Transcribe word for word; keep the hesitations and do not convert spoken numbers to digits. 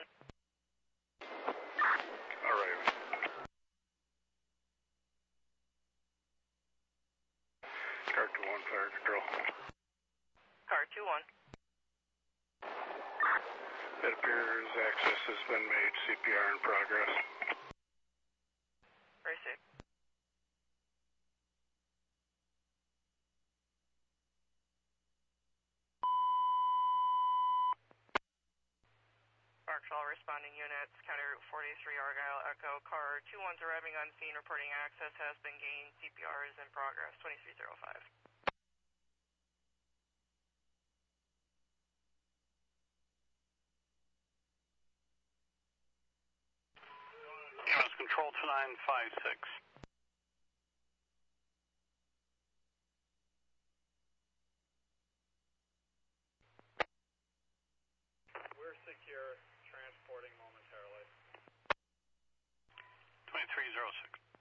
one. All right. Car two one, fire control. Car two one. It appears access has been made, C P R in progress. Received. All responding units, County Route forty-three, Argyle, Echo, car two one's arriving on scene, reporting access has been gained, C P R is in progress, twenty-three oh five. Units control two nine five six. We're secure, transporting momentarily. twenty-three oh six.